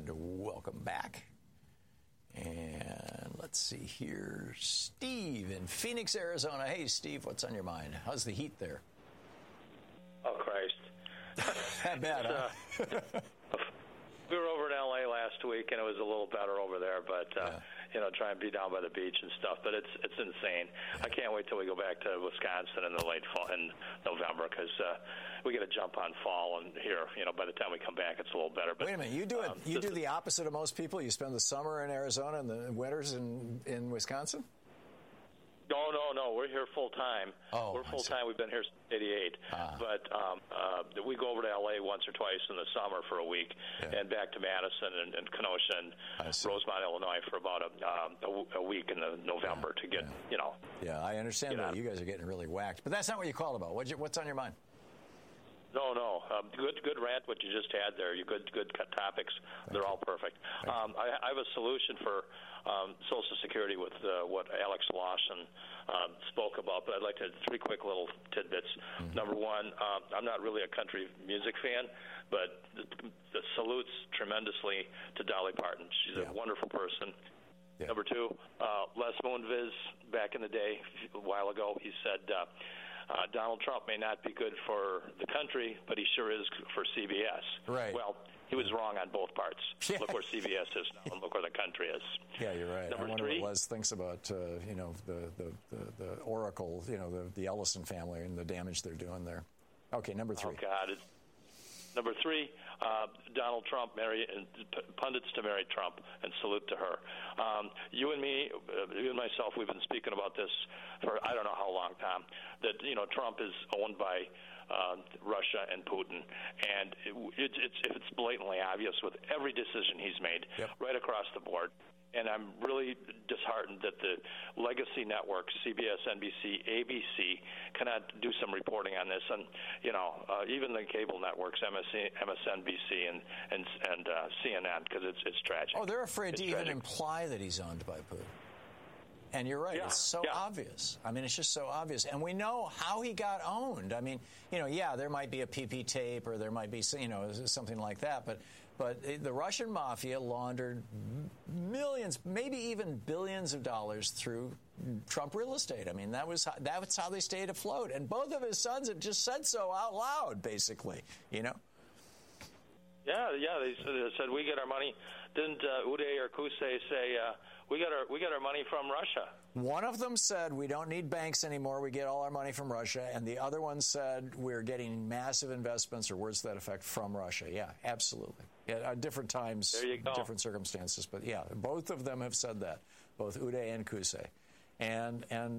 And welcome back. And let's see here. Steve in Phoenix, Arizona. Hey, Steve, what's on your mind? How's the heat there? Oh, Christ. That bad, huh? We were over in L.A. last week, and it was a little better over there, but, try and be down by the beach and stuff. But it's insane. Yeah. I can't wait till we go back to Wisconsin in the late fall, in November, because we get a jump on fall, and here, by the time we come back, it's a little better. But, wait a minute. You do it. You do the opposite of most people? You spend the summer in Arizona and the winters in Wisconsin? No. We're here full time. Oh, we're full time. We've been here since '88. But we go over to L.A. once or twice in the summer for a week, and back to Madison and Kenosha and Rosemont, Illinois, for about a week in the November to get Yeah, I understand that. You guys are getting really whacked, but that's not what you called about. What's on your mind? No. Good rant, what you just had there. You good topics. They're all perfect. I have a solution for Social Security with what Alex Lawson spoke about, but I'd like to three quick little tidbits. Mm-hmm. Number one, I'm not really a country music fan, but the salutes tremendously to Dolly Parton. She's a wonderful person. Yeah. Number two, Les Moonves, back in the day, a while ago, he said, Donald Trump may not be good for the country, but he sure is for CBS. Right. Well, he was wrong on both parts. Yeah. Look where CBS is now, and look where the country is. Yeah, you're right. Number I wonder three, what Les thinks about the Oracle, the Ellison family and the damage they're doing there. Okay, number three. Oh God. Number three, Donald Trump, pundits to marry Trump, and salute to her. You and myself, we've been speaking about this for I don't know how long, Tom, that, Trump is owned by Russia and Putin, and it's blatantly obvious with every decision he's made right across the board. And I'm really disheartened that the legacy networks, CBS, NBC, ABC, cannot do some reporting on this. And, even the cable networks, MSNBC and CNN, because it's tragic. Oh, they're afraid to even imply that he's owned by Putin. And you're right. It's so obvious. I mean, it's just so obvious. And we know how he got owned. I mean, there might be a PP tape or there might be, something like that. But the Russian mafia laundered millions, maybe even billions of dollars through Trump real estate. I mean, that's how they stayed afloat. And both of his sons have just said so out loud, basically, Yeah, they said we get our money. Didn't Uday or Kusei say we got our money from Russia? One of them said we don't need banks anymore. We get all our money from Russia, and the other one said we're getting massive investments or words to that effect from Russia. Yeah, absolutely. At different times, different circumstances, but both of them have said that, both Uday and Kusei, and